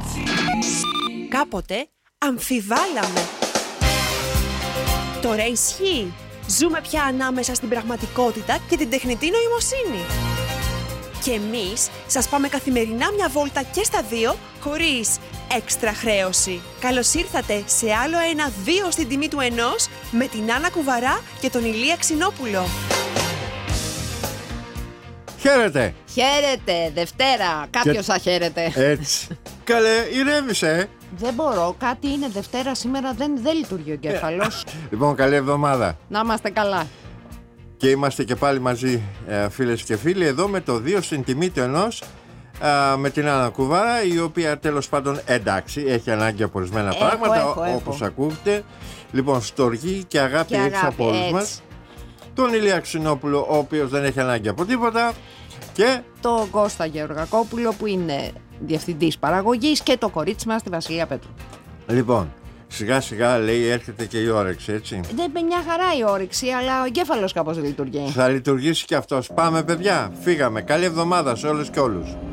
Κάποτε αμφιβάλαμε. Τώρα ισχύει. Ζούμε πια ανάμεσα στην πραγματικότητα και την τεχνητή νοημοσύνη. Και εμείς σας πάμε καθημερινά μια βόλτα και στα δύο, χωρίς έξτρα χρέωση. Καλώς ήρθατε σε άλλο ένα 2 στην τιμή του 1 με την Άννα Κουβαρά και τον Ηλία Ξινόπουλο. Χαίρετε! Χαίρετε, Δευτέρα. Κάποιος θα χαίρεται. Έτσι. Καλέ, ηρέμησε. Δεν μπορώ, κάτι είναι Δευτέρα σήμερα, δεν λειτουργεί ο εγκέφαλος. Λοιπόν, καλή εβδομάδα. Να είμαστε καλά. Και είμαστε και πάλι μαζί, φίλες και φίλοι, εδώ με το 2 στην τιμή του 1, με την Άννα Κουβάρα, η οποία τέλος πάντων εντάξει, έχει ανάγκη από ορισμένα πράγματα, όπως ακούτε. Λοιπόν, στοργή και αγάπη έξω από όλους μας. Τον Ηλία Ξινόπουλο, ο οποίος δεν έχει ανάγκη από τίποτα. Και τον Κώστα Γεωργακόπουλο, που είναι διευθυντής παραγωγής, και το κορίτσι μας, τη Βασιλεία Πέτρου. Λοιπόν, σιγά σιγά λέει έρχεται και η όρεξη, έτσι. Δεν είναι μια χαρά η όρεξη, αλλά ο εγκέφαλος κάπως δεν λειτουργεί. Θα λειτουργήσει και αυτός. Πάμε παιδιά, φύγαμε. Καλή εβδομάδα σε όλες και όλους.